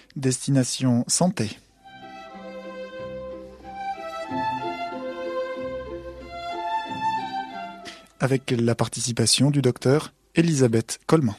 Destination Santé. Avec la participation du docteur Elisabeth Coleman.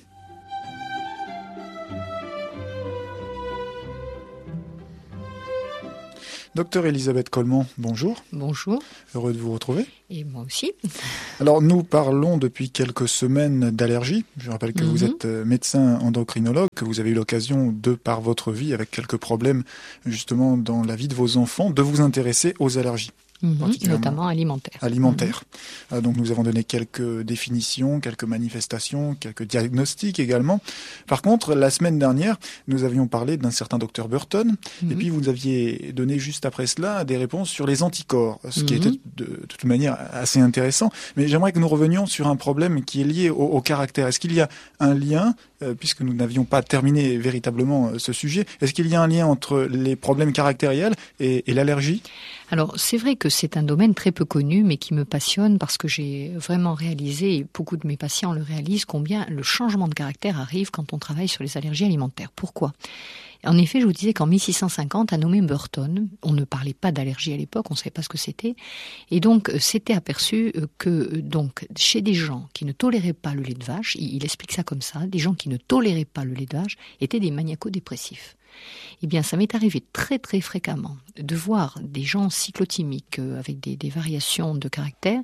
Docteur Elisabeth Coleman, bonjour. Bonjour. Heureux de vous retrouver. Et moi aussi. Alors, nous parlons depuis quelques semaines d'allergies. Je rappelle que vous êtes médecin endocrinologue, que vous avez eu l'occasion, de par votre vie, avec quelques problèmes justement dans la vie de vos enfants, de vous intéresser aux allergies. Notamment alimentaires. Donc nous avons donné quelques définitions, quelques manifestations, quelques diagnostics également. Par contre, la semaine dernière, nous avions parlé d'un certain docteur Burton, et puis vous aviez donné juste après cela des réponses sur les anticorps, ce qui était de toute manière assez intéressant. Mais j'aimerais que nous revenions sur un problème qui est lié au caractère. Est-ce qu'il y a un lien, puisque nous n'avions pas terminé véritablement ce sujet, est-ce qu'il y a un lien entre les problèmes caractériels et l'allergie ? Alors, c'est vrai que c'est un domaine très peu connu, mais qui me passionne parce que j'ai vraiment réalisé, et beaucoup de mes patients le réalisent, combien le changement de caractère arrive quand on travaille sur les allergies alimentaires. Pourquoi ? En effet, je vous disais qu'en 1650, a nommé Burton, on ne parlait pas d'allergie à l'époque, on ne savait pas ce que c'était, et donc c'était aperçu que donc chez des gens qui ne toléraient pas le lait de vache, il explique ça comme ça, des gens qui ne toléraient pas le lait de vache étaient des maniaco-dépressifs. Eh bien, ça m'est arrivé très très fréquemment de voir des gens cyclotimiques avec des variations de caractère.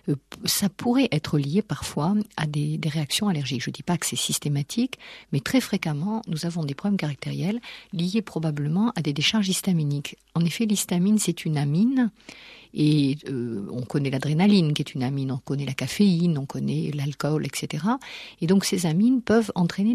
Ça pourrait être lié parfois à des réactions allergiques. Je ne dis pas que c'est systématique, mais très fréquemment, nous avons des problèmes caractériels liés probablement à des décharges histaminiques. En effet, l'histamine, c'est une amine. Et on connaît l'adrénaline qui est une amine, on connaît la caféine, on connaît l'alcool, etc. Et donc ces amines peuvent entraîner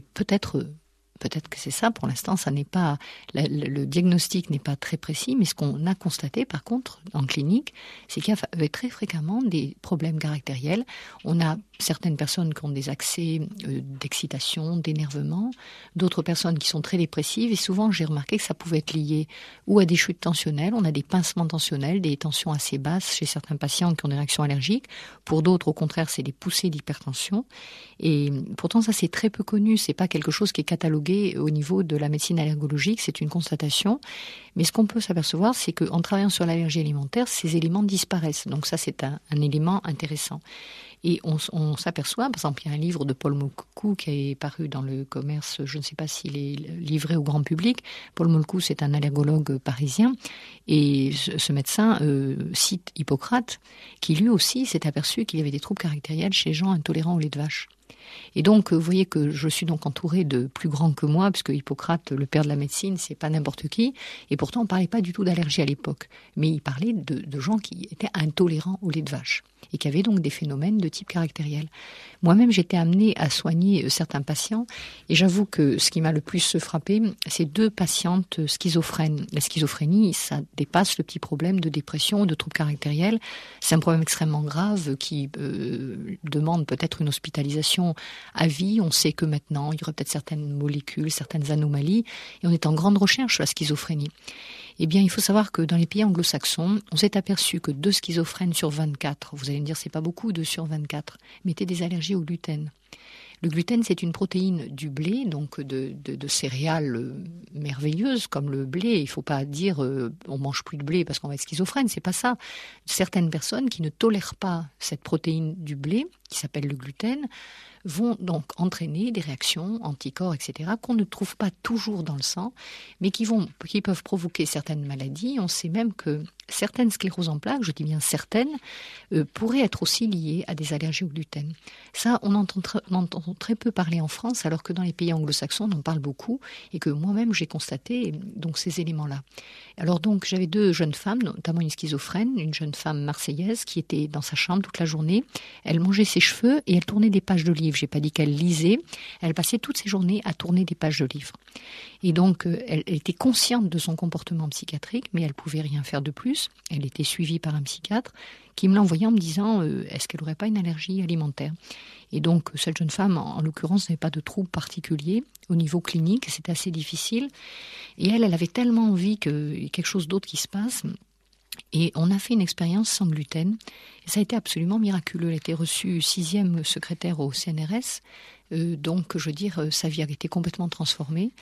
Peut-être que c'est ça, pour l'instant, ça n'est pas, le diagnostic n'est pas très précis, mais ce qu'on a constaté, par contre, en clinique, c'est qu'il y avait très fréquemment des problèmes caractériels. On a certaines personnes qui ont des accès d'excitation, d'énervement, d'autres personnes qui sont très dépressives, et souvent, j'ai remarqué que ça pouvait être lié ou à des chutes tensionnelles, on a des pincements tensionnels, des tensions assez basses chez certains patients qui ont des réactions allergiques. Pour d'autres, au contraire, c'est des poussées d'hypertension. Et pourtant, ça, c'est très peu connu, c'est pas quelque chose qui est catalogué au niveau de la médecine allergologique, c'est une constatation. Mais ce qu'on peut s'apercevoir, c'est qu'en travaillant sur l'allergie alimentaire, ces éléments disparaissent. Donc ça, c'est un élément intéressant. Et on s'aperçoit, par exemple, il y a un livre de Paul Molkou qui est paru dans le commerce, je ne sais pas s'il est livré au grand public. Paul Molkou, c'est un allergologue parisien. Et ce médecin cite Hippocrate, qui lui aussi s'est aperçu qu'il y avait des troubles caractériels chez les gens intolérants au lait de vache. Et donc, vous voyez que je suis donc entourée de plus grands que moi, puisque Hippocrate, le père de la médecine, c'est pas n'importe qui. Et pourtant, on parlait pas du tout d'allergie à l'époque. Mais il parlait de gens qui étaient intolérants au lait de vache et qui avaient donc des phénomènes de type caractériel. Moi-même, j'étais amenée à soigner certains patients. Et j'avoue que ce qui m'a le plus frappé, c'est 2 patientes schizophrènes. La schizophrénie, ça dépasse le petit problème de dépression, de troubles caractériels. C'est un problème extrêmement grave qui demande peut-être une hospitalisation à vie. On sait que maintenant, il y aurait peut-être certaines molécules, certaines anomalies, et on est en grande recherche sur la schizophrénie. Eh bien, il faut savoir que dans les pays anglo-saxons, on s'est aperçu que 2 schizophrènes sur 24, vous allez me dire c'est pas beaucoup, 2 sur 24, mais étaient des allergies au gluten. Le gluten, c'est une protéine du blé, donc de céréales merveilleuses comme le blé. Il ne faut pas dire on mange plus de blé parce qu'on va être schizophrène, c'est pas ça. Certaines personnes qui ne tolèrent pas cette protéine du blé, qui s'appelle le gluten, vont donc entraîner des réactions, anticorps, etc., qu'on ne trouve pas toujours dans le sang, mais qui peuvent provoquer certaines maladies. On sait même que certaines scléroses en plaques, je dis bien certaines, pourraient être aussi liées à des allergies au gluten. Ça, on entend très peu parler en France, alors que dans les pays anglo-saxons, on en parle beaucoup, et que moi-même, j'ai constaté donc ces éléments-là. Alors donc, j'avais 2 jeunes femmes, notamment une schizophrène, une jeune femme marseillaise qui était dans sa chambre toute la journée. Elle mangeait ses cheveux et elle tournait des pages de livres. J'ai pas dit qu'elle lisait. Elle passait toutes ses journées à tourner des pages de livres. Et donc, elle était consciente de son comportement psychiatrique, mais elle pouvait rien faire de plus. Elle était suivie par un psychiatre qui me l'envoyait en me disant est-ce qu'elle n'aurait pas une allergie alimentaire ? Et donc, cette jeune femme, en l'occurrence, n'avait pas de trouble particulier au niveau clinique. C'était assez difficile. Et elle avait tellement envie qu'il y ait quelque chose d'autre qui se passe. Et on a fait une expérience sans gluten. Et ça a été absolument miraculeux. Elle a été reçue 6e secrétaire au CNRS. Donc, je veux dire, sa vie a été complètement transformée.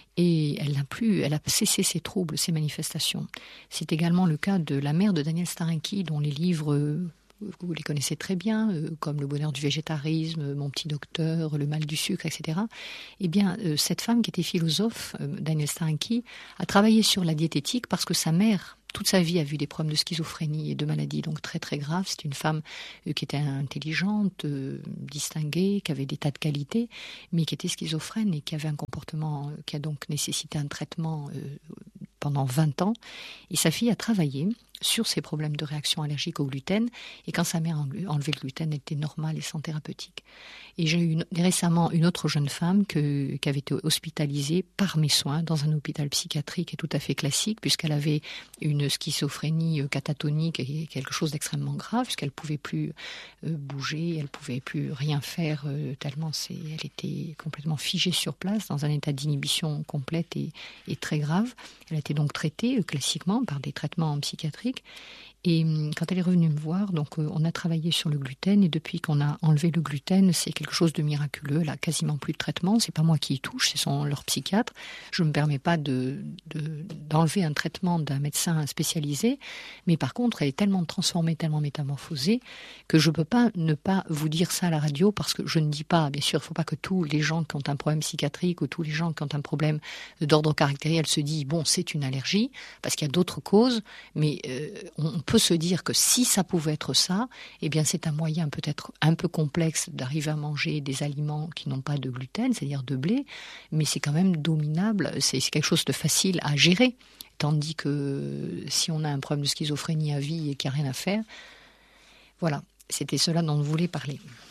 Et elle a cessé ses troubles, ses manifestations. C'est également le cas de la mère de Daniel Starenky, dont les livres... vous les connaissez très bien, comme Le bonheur du végétarisme, Mon petit docteur, Le mal du sucre, etc. Eh bien, cette femme qui était philosophe, Daniel Starenky, a travaillé sur la diététique parce que sa mère, toute sa vie, a vu des problèmes de schizophrénie et de maladies donc très très graves. C'est une femme qui était intelligente, distinguée, qui avait des tas de qualités, mais qui était schizophrène et qui avait un comportement qui a donc nécessité un traitement pendant 20 ans. Et sa fille a travaillé sur ces problèmes de réaction allergique au gluten. Et quand sa mère a enlevé le gluten, elle était normale et sans thérapeutique. Et j'ai eu récemment une autre jeune femme qui avait été hospitalisée par mes soins dans un hôpital psychiatrique et tout à fait classique, puisqu'elle avait une schizophrénie catatonique et quelque chose d'extrêmement grave, puisqu'elle ne pouvait plus bouger, elle ne pouvait plus rien faire, tellement elle était complètement figée sur place, dans un état d'inhibition complète et très grave. Elle a été donc traitée classiquement par des traitements psychiatriques. Et quand elle est revenue me voir, donc on a travaillé sur le gluten, et depuis qu'on a enlevé le gluten, c'est quelque chose de miraculeux. Elle a quasiment plus de traitement. C'est pas moi qui y touche, c'est leur psychiatre. Je ne me permets pas d'enlever un traitement d'un médecin spécialisé, mais par contre, elle est tellement transformée, tellement métamorphosée, que je peux pas ne pas vous dire ça à la radio, parce que je ne dis pas, bien sûr, il ne faut pas que tous les gens qui ont un problème psychiatrique ou tous les gens qui ont un problème d'ordre caractériel se disent, bon, c'est une allergie, parce qu'il y a d'autres causes, mais on peut se dire que si ça pouvait être ça, eh bien c'est un moyen peut-être un peu complexe d'arriver à manger des aliments qui n'ont pas de gluten, c'est-à-dire de blé, mais c'est quand même dominable, c'est quelque chose de facile à gérer. Tandis que si on a un problème de schizophrénie à vie et qu'il n'y a rien à faire, voilà, c'était cela dont on voulait parler.